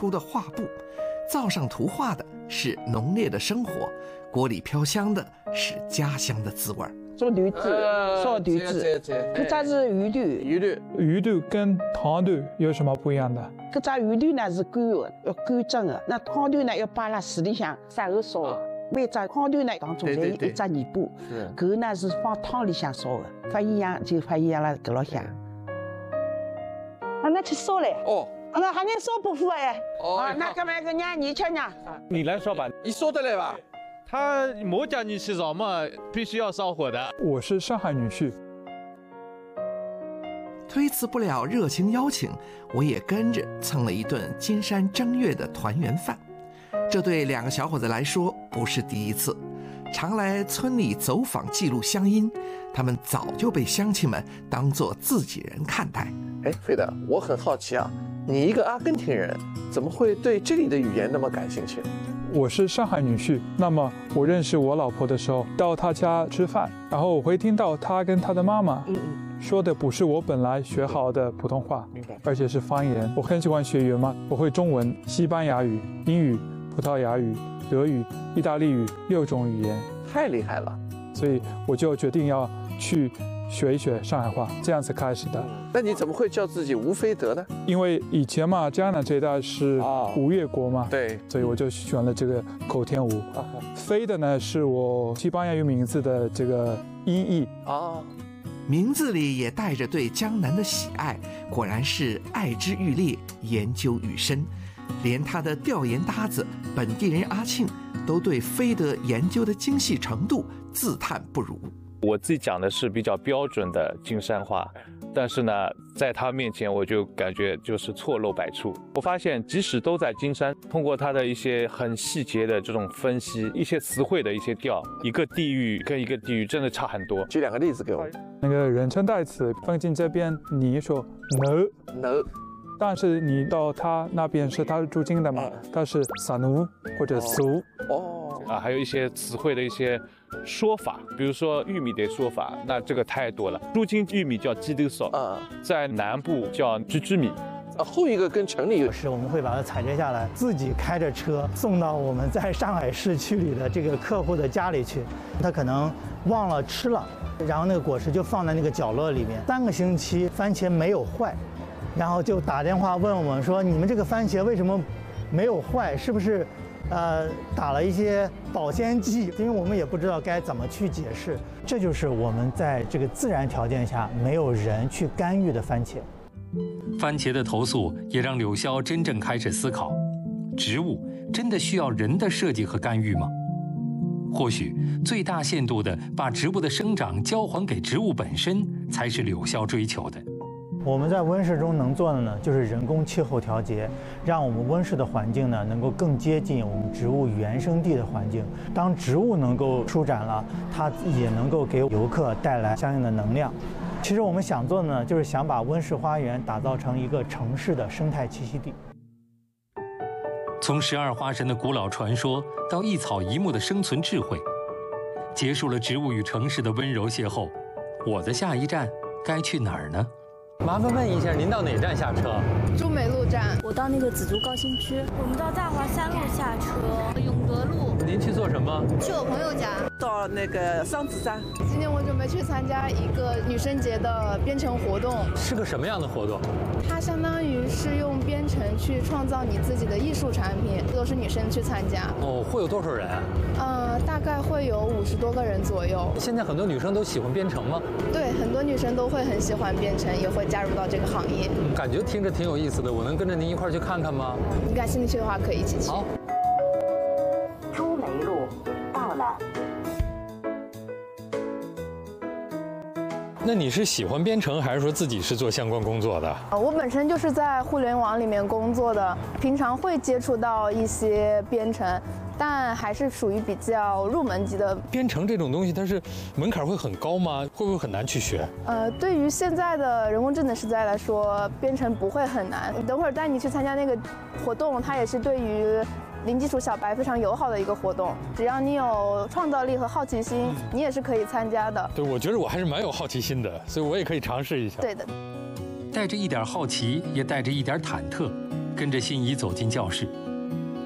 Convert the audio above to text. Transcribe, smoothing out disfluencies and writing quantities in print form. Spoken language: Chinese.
出的画布，灶上涂画的是浓烈的生活，锅里飘香的是家乡的滋味。 做驴子，烧驴子，这只是鱼肚。 鱼肚跟汤肚有什么不一样的？ 这只鱼肚呢是干的，要干蒸的；那汤肚呢要摆辣水里向晒后烧的。每只汤肚呢当中侪有一只泥巴，搿呢是放汤里向烧的，发营养就发营养了搿老香。那去烧嘞？哦，那还能烧不腐哎？哦，那干嘛个让你吃呢？ 你来烧吧， 你烧得来吧？ 他没叫你洗澡嘛，必须要烧火的。 我是上海女婿， 推辞不了热情邀请，我也跟着蹭了一顿金山正月的团圆饭。这对2个小伙子来说不是第一次，常来村里走访记录乡音，他们早就被乡亲们当作自己人看待。 哎，飞德，我很好奇啊，你一个阿根廷人，怎么会对这里的语言那么感兴趣？ 我是上海女婿，那么我认识我老婆的时候，到她家吃饭，然后我会听到她跟她的妈妈说的不是我本来学好的普通话，而且是方言。我很喜欢学语言嘛，我会中文、西班牙语、英语、葡萄牙语、德语、意大利语6种语言， 太厉害了！ 所以我就决定要去学一学上海话，这样子开始的。 那你怎么会叫自己吴飞德呢？ 因为以前嘛，江南这一带是吴越国嘛， 对， 所以我就选了这个口天吴。飞的呢是我西班牙语名字的这个音译名字里也带着对江南的喜爱，果然是爱之愈烈，研究愈深。连他的调研搭子本地人阿庆都对飞德研究的精细程度自叹不如。 我自己讲的是比较标准的金山话，但是呢，在他面前我就感觉就是错漏百出。我发现即使都在金山，通过他的一些很细节的这种分析，一些词汇的一些调，一个地域跟一个地域真的差很多。 举2个例子给我。 那个人称代词放进这边，你说 no， 但是你到他那边是他是驻京的嘛，他是撒奴或者苏还有一些词汇的一些说法，比如说玉米的说法，那这个太多了。驻京玉米叫鸡豆臊在南部叫居米。 后一个跟城里是我们会把它采摘下来，自己开着车送到我们在上海市区里的这个客户的家里去。他可能忘了吃了，然后那个果实就放在那个角落里面，3个星期番茄没有坏，然后就打电话问我们说，你们这个番茄为什么没有坏？是不是打了一些保鲜剂？因为我们也不知道该怎么去解释。这就是我们在这个自然条件下没有人去干预的番茄。 番茄的投诉也让柳萧真正开始思考：植物真的需要人的设计和干预吗？或许最大限度地把植物的生长交还给植物本身，才是柳萧追求的。 我们在温室中能做的呢，就是人工气候调节，让我们温室的环境呢能够更接近我们植物原生地的环境。当植物能够舒展了，它也能够给游客带来相应的能量。其实我们想做的呢，就是想把温室花园打造成一个城市的生态栖息地。 从12花神的古老传说到一草一木的生存智慧，结束了植物与城市的温柔邂逅，我的下一站该去哪儿呢？ 麻烦问一下，您到哪站下车？ 中美路站。 我到那个紫竹高新区。我们到大华3路下车。永德路。 您去做什么？ 去我朋友家。 到那个桑梓站。 今天我准备去参加一个女生节的编程活动。 是个什么样的活动？ 它相当于是用编程去创造你自己的艺术产品，都是女生去参加。 会有多少人？ 大概会有50多个人左右。 现在很多女生都喜欢编程吗？ 对，很多女生都会很喜欢编程，也会加入到这个行业。 感觉听着挺有意思的，我能跟着您一块去看看吗？ 你感兴趣的话，可以一起去。 好。 朱梅路到了。 那你是喜欢编程，还是说自己是做相关工作的？ 我本身就是在互联网里面工作的，平常会接触到一些编程，但还是属于比较入门级的。 编程这种东西，它是门槛会很高吗？会不会很难去学？ 对于现在的人工智能时代来说，编程不会很难。等会儿带你去参加那个活动，它也是对于零基础小白非常友好的一个活动，只要你有创造力和好奇心，你也是可以参加的。 对，我觉得我还是蛮有好奇心的，所以我也可以尝试一下。 对的。 带着一点好奇，也带着一点忐忑， 跟着心怡走进教室。